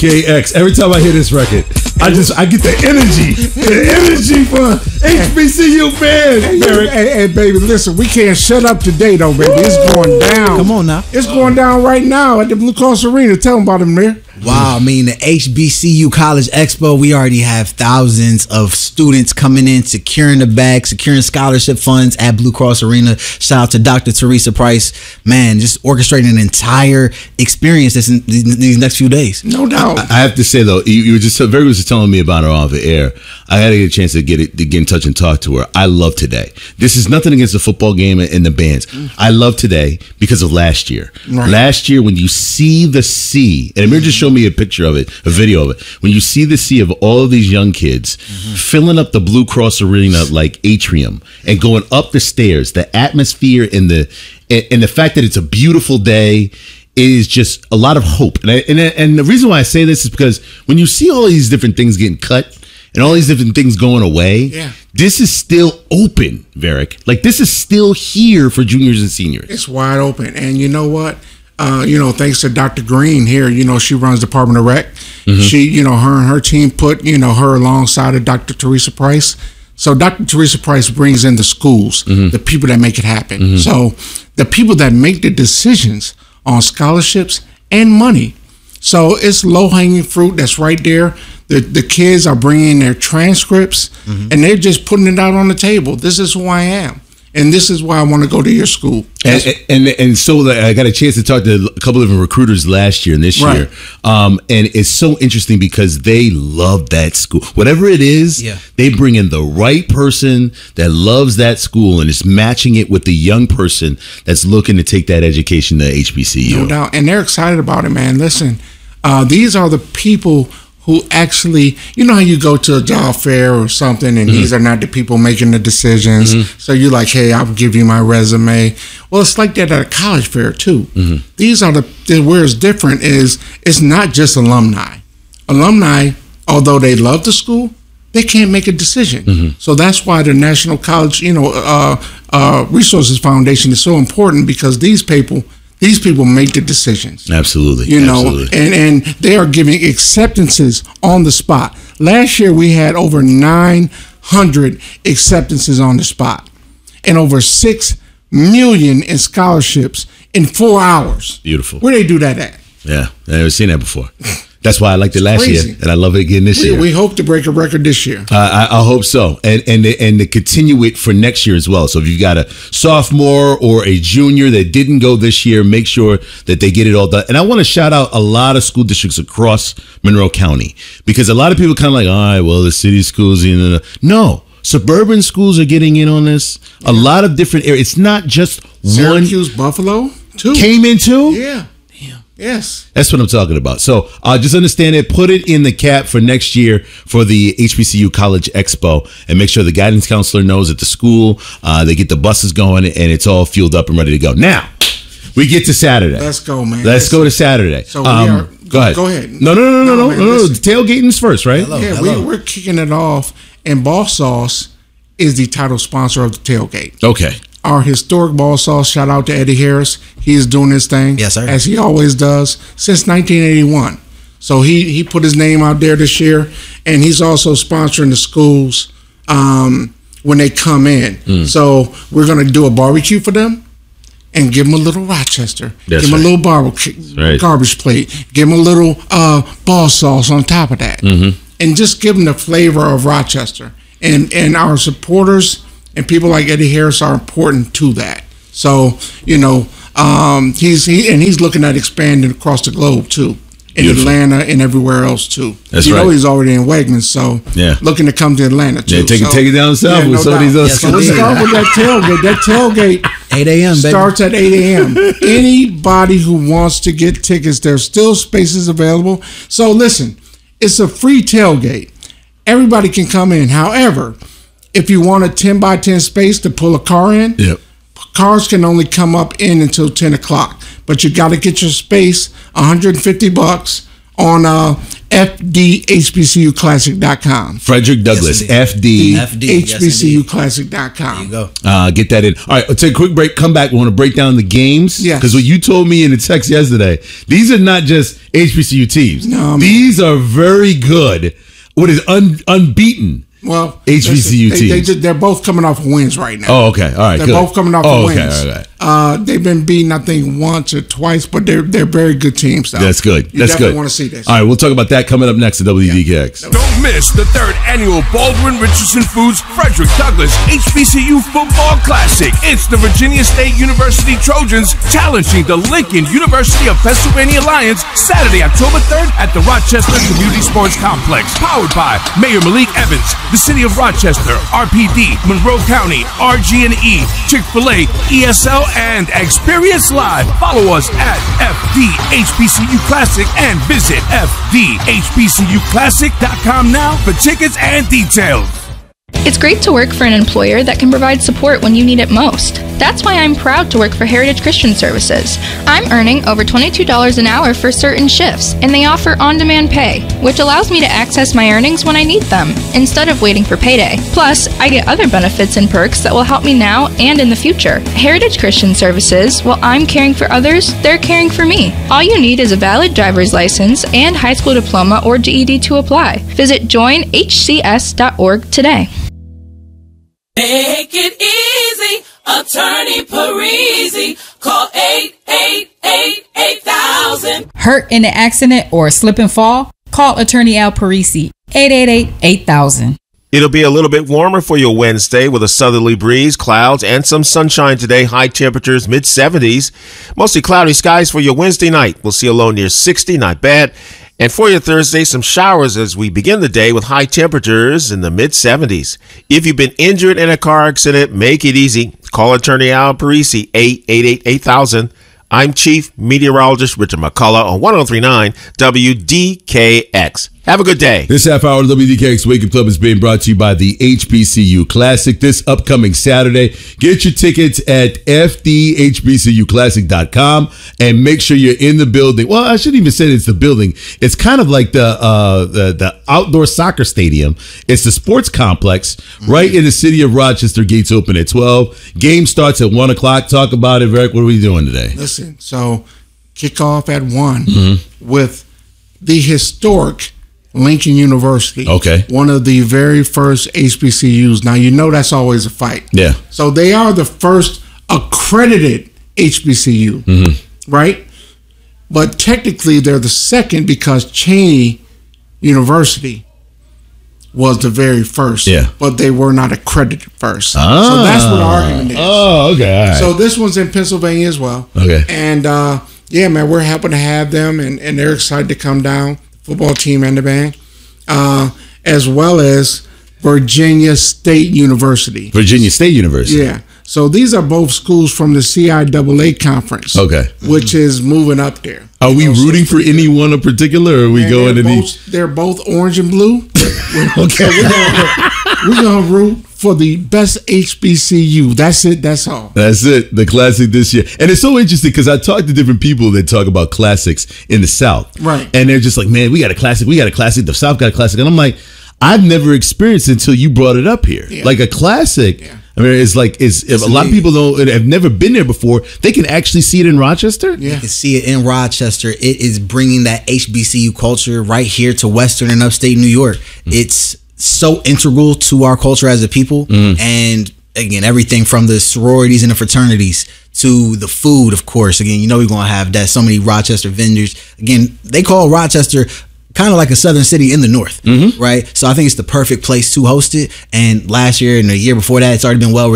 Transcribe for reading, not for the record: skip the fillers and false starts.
KX. Every time I hear this record, I get the energy for HBCU fans. Hey, baby, listen, we can't shut up today, though, baby. It's going down. Come on now. It's going down right now at the Blue Cross Arena. Tell them about it, Mayor. Wow, I mean, the HBCU College Expo, we already have thousands of students coming in, securing the bag, securing scholarship funds at Blue Cross Arena. Shout out to Dr. Teresa Price. Man, just orchestrating an entire experience these next few days. No doubt. I have to say, though, you were just very was telling me about her off the air. I had to get a chance to get in touch and talk to her. I love today. This is nothing against the football game and the bands. I love today because of last year. Right. Last year, when you see the sea, and Amir just showed me a picture of it, a video of it. When you see the sea of all of these young kids filling up the Blue Cross Arena like atrium and going up the stairs, the atmosphere and the fact that it's a beautiful day is just a lot of hope. And the reason why I say this is because when you see all these different things getting cut and all these different things going away, this is still open, Varick. Like, this is still here for juniors and seniors. It's wide open. And you know what? Thanks to Dr. Green here, she runs Department of Rec. She, her and her team put, her alongside of Dr. Teresa Price. So Dr. Teresa Price brings in the schools, the people that make it happen. So the people that make the decisions on scholarships and money. So it's low-hanging fruit that's right there. The kids are bringing their transcripts, and they're just putting it out on the table. This is who I am. And this is why I want to go to your school. And so I got a chance to talk to a couple of recruiters last year and this year. And it's so interesting because they love that school. Whatever it is, they bring in the right person that loves that school and is matching it with the young person that's looking to take that education to HBCU. No doubt. And they're excited about it, man. Listen, these are the people who actually, how you go to a job fair or something and these are not the people making the decisions. So you're like, hey, I'll give you my resume. Well, it's like that at a college fair too. These are where it's different is it's not just alumni. Alumni, although they love the school, they can't make a decision. So that's why the National College, Resources Foundation is so important because these people make the decisions. Absolutely. Absolutely. And they are giving acceptances on the spot. Last year we had over 900 acceptances on the spot and over 6 million in scholarships in 4 hours. Beautiful. Where they do that at? Yeah, I've never seen that before. That's why I liked it last year, and I love it again this year. We hope to break a record this year. I hope so, and to continue it for next year as well. So if you've got a sophomore or a junior that didn't go this year, make sure that they get it all done. And I want to shout out a lot of school districts across Monroe County because a lot of people kind of like, all right, well, the city schools, no. Suburban schools are getting in on this. A lot of different areas. It's not just Syracuse, Buffalo, too. Came in too? Yeah. Yes. That's what I'm talking about. So just understand it, put it in the cap for next year for the HBCU College Expo and make sure the guidance counselor knows at the school, they get the buses going and it's all fueled up and ready to go. Now, we get to Saturday. Let's go, man. Let's go to Saturday. So go ahead. Go ahead. No. The tailgating's first, right? Hello. We're kicking it off and Ball Sauce is the title sponsor of the tailgate. Okay. Our historic Ball Sauce, shout out to Eddie Harris. He's doing his thing, yes, sir, as he always does since 1981. So he put his name out there this year, and he's also sponsoring the schools when they come in. So we're going to do a barbecue for them and give them a little Rochester. That's give them right. a little barbecue, garbage plate. Give them a little Ball Sauce on top of that. And just give them the flavor of Rochester. And our supporters and people like Eddie Harris are important to that. So, he's looking at expanding across the globe too, in Atlanta and everywhere else too. That's right. He's already in Wegmans, so looking to come to Atlanta too. Yeah, take it down south with some of these other So let's start with that tailgate. That tailgate 8 a.m. starts at 8 a.m. Anybody who wants to get tickets, there's still spaces available. So listen, it's a free tailgate. Everybody can come in. However, if you want a 10 by 10 space to pull a car in, cars can only come up in until 10 o'clock. But you got to get your space, $150 on FDHBCUclassic.com. Frederick Douglass, Yes, FD. HBCUclassic.com. There you go. Get that in. All right, we'll take a quick break. Come back. We want to break down the games. Yes. Because what you told me in the text yesterday, these are not just HBCU teams. No, man. These are very good. What is unbeaten? Well, HBCU teams. they're both coming off of wins right now. Oh, okay. All right. They're good. both coming off of wins. Okay. All right. They've been beaten, I think, once or twice, but they're very good teams, though. That's good. You That's definitely good. want to see this. All right, we'll talk about that coming up next at WDKX. Don't miss the 3rd annual Baldwin Richardson Foods Frederick Douglass HBCU Football Classic. It's the Virginia State University Trojans challenging the Lincoln University of Pennsylvania Lions Saturday, October 3rd at the Rochester Community Sports Complex. Powered by Mayor Malik Evans, the City of Rochester, RPD, Monroe County, RG&E, Chick-fil-A, ESL, and Experience Live. Follow us at FDHBCU Classic and visit FDHBCUclassic.com now for tickets and details. It's great to work for an employer that can provide support when you need it most. That's why I'm proud to work for Heritage Christian Services. I'm earning over $22 an hour for certain shifts, and they offer on-demand pay, which allows me to access my earnings when I need them, instead of waiting for payday. Plus, I get other benefits and perks that will help me now and in the future. Heritage Christian Services, while I'm caring for others, they're caring for me. All you need is a valid driver's license and high school diploma or GED to apply. Visit joinhcs.org today. Make it easy, Attorney Parisi. Call 888-8000. Hurt in an accident or slip and fall? Call Attorney Al Parisi, 888-8000. It'll be a little bit warmer for your Wednesday with a southerly breeze, clouds, and some sunshine today. High temperatures, mid-70s. Mostly cloudy skies for your Wednesday night. We'll see a low near 60, not bad. And for your Thursday, some showers as we begin the day with high temperatures in the mid-70s. If you've been injured in a car accident, make it easy. Call Attorney Al Parisi, 888-8000. I'm Chief Meteorologist Richard McCullough on 1039 WDKX. Have a good day. This half hour of WDKX Wake Up Club is being brought to you by the HBCU Classic this upcoming Saturday. Get your tickets at FDHBCUclassic.com and make sure you're in the building. Well, I shouldn't even say it's the building. It's kind of like the outdoor soccer stadium. It's the sports complex right in the city of Rochester. Gates open at 12. Game starts at 1 o'clock. Talk about it, Eric. What are we doing today? Listen, so kick off at 1 with the historic Lincoln University. Okay. One of the very first HBCUs. Now, you know that's always a fight. Yeah. So they are the first accredited HBCU, right? But technically, they're the second because Cheney University was the very first. Yeah. But they were not accredited first. So that's what the argument is. Oh, okay. All right. So this one's in Pennsylvania as well. Okay. And, yeah, man, we're happy to have them, and they're excited to come down. Football team and the band, as well as Virginia State University. Virginia State University. Yeah. So these are both schools from the CIAA conference. Okay. Which is moving up there. Are we rooting for anyone in particular, or are we going to They're both orange and blue. Okay. We're going to root for the best HBCU. That's it. That's all. That's it. The classic this year. And it's so interesting because I talk to different people that talk about classics in the South. Right. And they're just like, man, we got a classic. We got a classic. The South got a classic. And I'm like, I've never experienced it until you brought it up here. Yeah. Like a classic. Yeah. I mean, it's if a lot of people have never been there before, they can actually see it in Rochester. Yeah. You can see it in Rochester. It is bringing that HBCU culture right here to Western and upstate New York. It's so integral to our culture as a people. And again, everything from the sororities and the fraternities to the food, of course. Again, you know we're going to have that. So many Rochester vendors. Again, they call Rochester kind of like a southern city in the north, right? So I think it's the perfect place to host it. And last year and the year before that, it's already been well